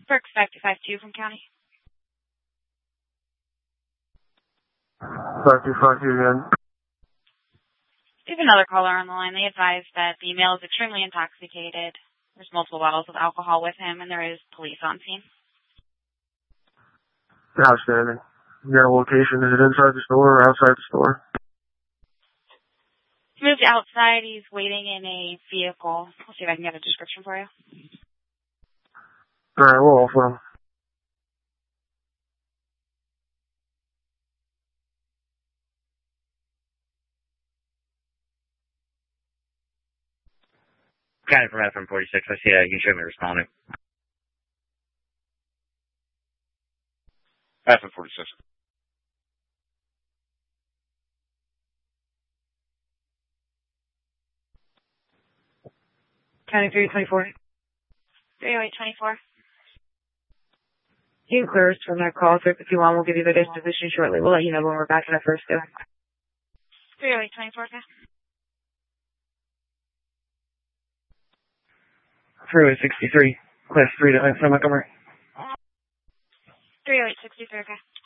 Perks 5252 from County. 5252 again. We have another caller on the line. They advise that the male is extremely intoxicated. There's multiple bottles of alcohol with him, and there is police on scene. Outstanding. You got a location? Is it inside the store or outside the store? He moved outside. He's waiting in a vehicle. I'll see if I can get a description for you. Alright, we'll offer him. County from FM 46. I see you should be responding. FM 46. County 324. 30824. You can clear us from that call. 351 will give you the disposition shortly. We'll let you know when we're back in the first day. 30824, okay. 363. Class 3 to Montgomery. 30863, okay.